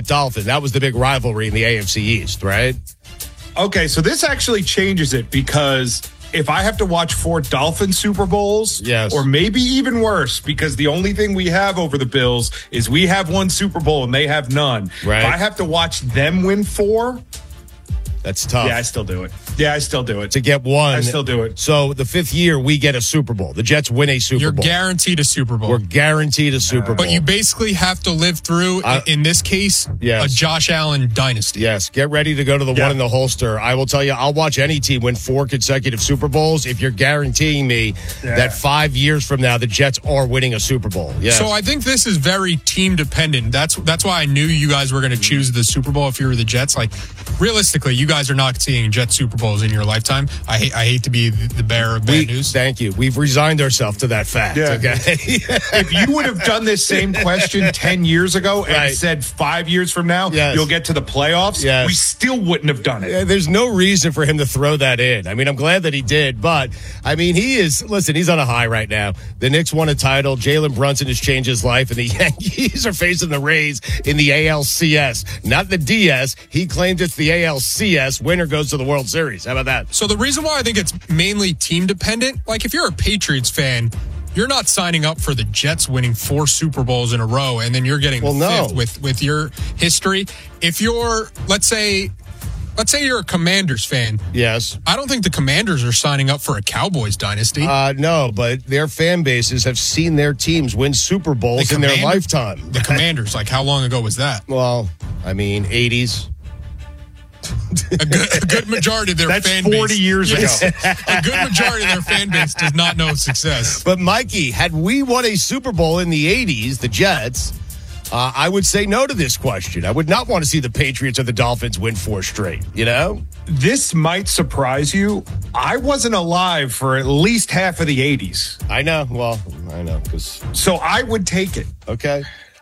Dolphins. That was the big rivalry in the AFC East, right? Okay, so this actually changes it because if I have to watch 4 Dolphins Super Bowls, yes, or maybe even worse, because the only thing we have over the Bills is we have 1 Super Bowl and they have none. Right. If I have to watch them win 4, that's tough. Yeah, I still do it. Yeah, I still do it. To get 1. I still do it. So the 5th year, we get a Super Bowl. The Jets win a Super Bowl. You're guaranteed a Super Bowl. We're guaranteed a Super Bowl. But you basically have to live through, in this case, a Josh Allen dynasty. Yes, get ready to go to the one in the holster. I will tell you, I'll watch any team win 4 consecutive Super Bowls if you're guaranteeing me that 5 years from now, the Jets are winning a Super Bowl. Yes. So I think this is very team dependent. That's why I knew you guys were going to choose the Super Bowl if you were the Jets. Like, realistically, you guys are not seeing Jet Super Bowls in your lifetime. I hate to be the bearer of bad news. Thank you. We've resigned ourselves to that fact. Yeah. Okay. If you would have done this same question 10 years ago and said 5 years from now, you'll get to the playoffs, we still wouldn't have done it. There's no reason for him to throw that in. I mean, I'm glad that he did, but I mean, he's on a high right now. The Knicks won a title. Jalen Brunson has changed his life, and the Yankees are facing the Rays in the ALCS, not the DS. He claimed it's the ALCS. Winner goes to the World Series. How about that? So the reason why I think it's mainly team dependent, like if you're a Patriots fan, you're not signing up for the Jets winning 4 Super Bowls in a row and then you're getting fifth with your history. If you're, let's say you're a Commanders fan. Yes. I don't think the Commanders are signing up for a Cowboys dynasty. No, but their fan bases have seen their teams win Super Bowls in their lifetime. The Commanders, like how long ago was that? Well, I mean, 80s. A good majority of their fan base. That's 40 years ago. A good majority of their fan base does not know success. But, Mikey, had we won a Super Bowl in the 80s, the Jets, I would say no to this question. I would not want to see the Patriots or the Dolphins win 4 straight, you know? This might surprise you. I wasn't alive for at least half of the 80s. I know. Well, I know. So I would take it. Okay.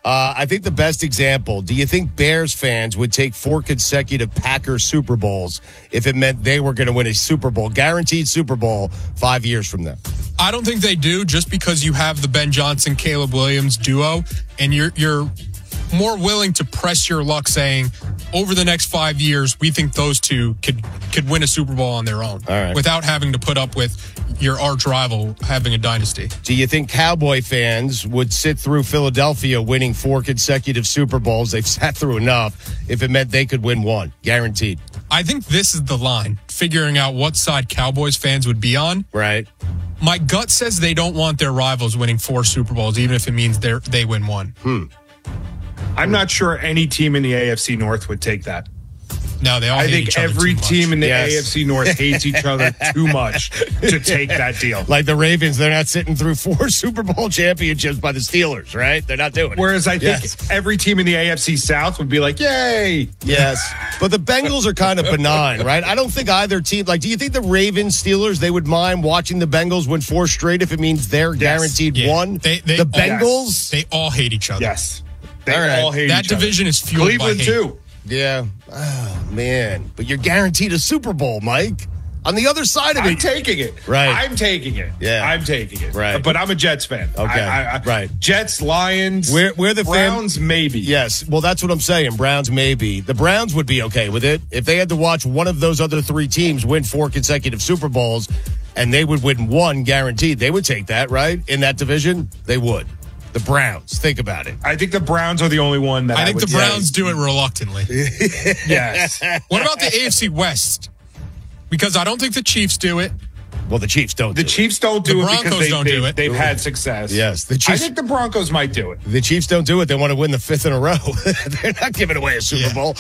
I think the best example, do you think Bears fans would take 4 consecutive Packers Super Bowls if it meant they were going to win a Super Bowl, guaranteed Super Bowl 5 years from now? I don't think they do, just because you have the Ben Johnson, Caleb Williams duo, and you're more willing to press your luck saying, over the next 5 years, we think those two could win a Super Bowl on their own without having to put up with your arch rival having a dynasty. Do you think Cowboy fans would sit through Philadelphia winning 4 consecutive Super Bowls? They've sat through enough if it meant they could win 1, guaranteed. I think this is the line, figuring out what side Cowboys fans would be on. Right. My gut says they don't want their rivals winning 4 Super Bowls, even if it means they win 1. I'm not sure any team in the AFC North would take that. No, they all hate each other. I think every team in the Yes. AFC North hates each other too much to take that deal. Like the Ravens, they're not sitting through 4 Super Bowl championships by the Steelers, right? They're not doing it. Whereas I think every team in the AFC South would be like, yay. Yes. But the Bengals are kind of benign, right? I don't think either team, like, do you think the Ravens, Steelers, they would mind watching the Bengals win 4 straight if it means they're guaranteed 1? The Bengals? They all hate each other. Yes. They all hate each other. That division is fueled Cleveland by hate. too. Yeah. Oh, man. But you're guaranteed a Super Bowl, Mike. On the other side of it. I'm taking it. Right. I'm taking it. Yeah. I'm taking it. Right. But I'm a Jets fan. Okay. Right. Jets, Lions, We're the Browns, maybe. Yes. Well, that's what I'm saying. Browns, maybe. The Browns would be okay with it. If they had to watch one of those other 3 teams win 4 consecutive Super Bowls and they would win 1 guaranteed, they would take that, right? In that division, they would. The Browns. Think about it. I think the Browns are the only one that I think the Browns do it reluctantly. Yes. What about the AFC West? Because I don't think the Chiefs do it. Well, the Chiefs don't. The Chiefs don't do The it Broncos because don't do it. They've had success. Yes, the I Chiefs. think the Broncos might do it. The Chiefs don't do it. They want to win the 5th in a row. They're not giving away a Super Bowl.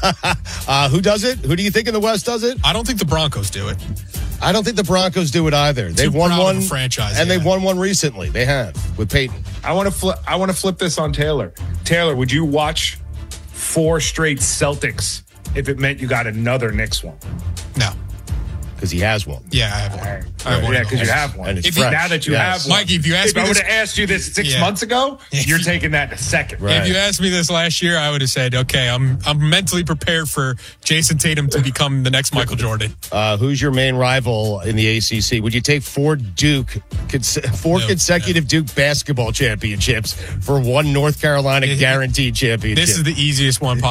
Who does it? Who do you think in the West does it? I don't think the Broncos do it. I don't think the Broncos do it either. They've won proud of one a franchise, and they've won one recently. They have with Peyton. I want to flip this on Taylor. Taylor, would you watch 4 straight Celtics if it meant you got another Knicks one? No. Because he has one. Yeah, I have one. I have one. Yeah, because you have one. And it's Now fresh. that you have one. Mikey, if you asked me I would this, have asked you this 6 months ago, you're taking that in a second. Right. if you asked me this last year, I would have said, okay, I'm mentally prepared for Jason Tatum to become the next Michael Jordan. Who's your main rival in the ACC? Would you take 4 consecutive Duke basketball championships for 1 North Carolina guaranteed championship? This is the easiest one possible.